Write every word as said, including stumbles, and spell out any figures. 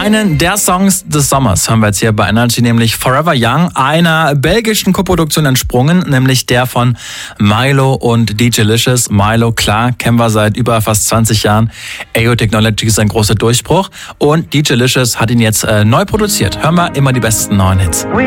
Einen der Songs des Sommers hören wir jetzt hier bei Energy, nämlich Forever Young, einer belgischen Koproduktion entsprungen, nämlich der von Mylo und D J Licious. Mylo, klar, kennen wir seit über fast zwanzig Jahren. A O Technology ist ein großer Durchbruch und D J Licious hat ihn jetzt äh, neu produziert. Hören wir immer die besten neuen Hits.